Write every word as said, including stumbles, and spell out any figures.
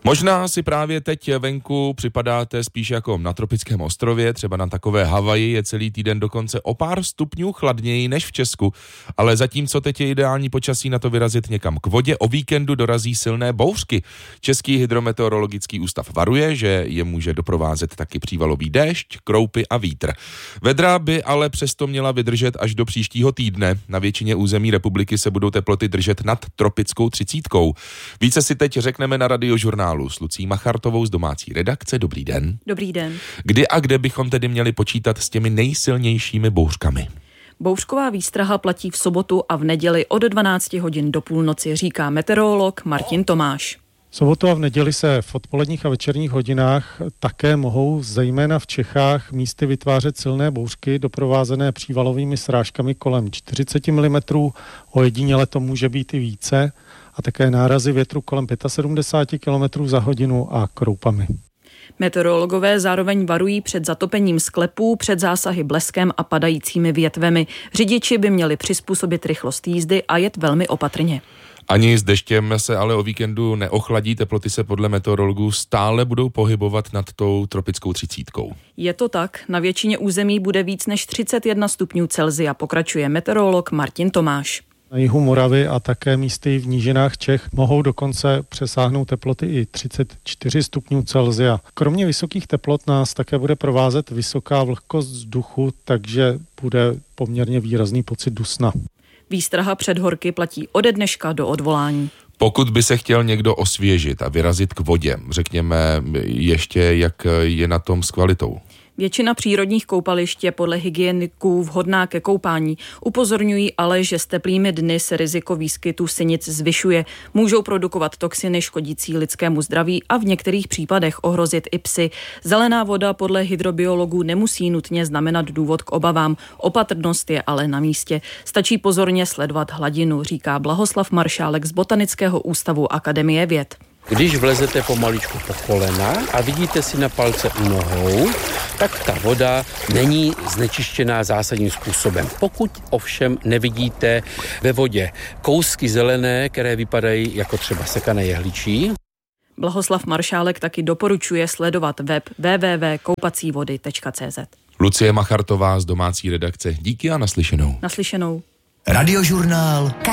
Možná si právě teď venku připadáte spíš jako na tropickém ostrově, třeba na takové Havaji je celý týden dokonce o pár stupňů chladněji než v Česku, ale zatímco teď je ideální počasí na to vyrazit někam k vodě, o víkendu dorazí silné bouřky. Český hydrometeorologický ústav varuje, že je může doprovázet taky přívalový déšť, kroupy a vítr. Vedra by ale přesto měla vydržet až do příštího týdne. Na většině území republiky se budou teploty držet nad tropickou třicítkou. Více si teď řekneme na Radiožurnálu s Lucí Machartovou z domácí redakce. Dobrý den. Dobrý den. Kdy a kde bychom tedy měli počítat s těmi nejsilnějšími bouřkami? Bouřková výstraha platí v sobotu a v neděli od dvanácti hodin do půlnoci, říká meteorolog Martin Tomáš. V sobotu a v neděli se v odpoledních a večerních hodinách také mohou zejména v Čechách místy vytvářet silné bouřky doprovázené přívalovými srážkami kolem čtyřicet milimetrů, ojediněle to může být i více, a také nárazy větru kolem sedmdesát pět kilometrů za hodinu a kroupami. Meteorologové zároveň varují před zatopením sklepů, před zásahy bleskem a padajícími větvemi. Řidiči by měli přizpůsobit rychlost jízdy a jet velmi opatrně. Ani s deštěm se ale o víkendu neochladí, teploty se podle meteorologů stále budou pohybovat nad tou tropickou třicítkou. Je to tak, na většině území bude víc než třicet jedna stupňů Celsia, pokračuje meteorolog Martin Tomáš. Na jihu Moravy a také místy v nížinách Čech mohou dokonce přesáhnout teploty i třicet čtyři stupňů Celsia. Kromě vysokých teplot nás také bude provázet vysoká vlhkost vzduchu, takže bude poměrně výrazný pocit dusna. Výstraha před horky platí ode dneška do odvolání. Pokud by se chtěl někdo osvěžit a vyrazit k vodě, řekněme ještě, jak je na tom s kvalitou. Většina přírodních koupališť je podle hygieniků vhodná ke koupání. Upozorňují ale, že s teplými dny se riziko výskytu sinic zvyšuje. Můžou produkovat toxiny škodící lidskému zdraví a v některých případech ohrozit i psy. Zelená voda podle hydrobiologů nemusí nutně znamenat důvod k obavám. Opatrnost je ale na místě. Stačí pozorně sledovat hladinu, říká Blahoslav Maršálek z Botanického ústavu Akademie věd. Když vlezete pomaličku po kolena a vidíte si na palce u nohou, tak ta voda není znečištěná zásadním způsobem. Pokud ovšem nevidíte ve vodě kousky zelené, které vypadají jako třeba sekané jehličí. Blahoslav Maršálek taky doporučuje sledovat web w w w tečka koupacívody tečka c z. Lucie Machartová z domácí redakce. Díky a naslyšenou. Naslyšenou. Radiožurnál.